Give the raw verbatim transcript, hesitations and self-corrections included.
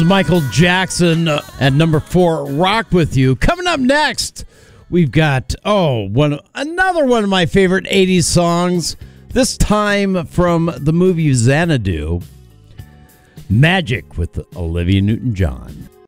Michael Jackson uh, at number four, Rock With You. Coming up next, we've got, oh, one another one of my favorite eighties songs, this time from the movie Xanadu, Magic with Olivia Newton-John.